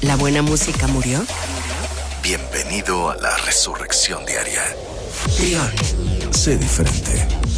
¿La buena música murió? Bienvenido a la resurrección diaria. Trión. Sé diferente.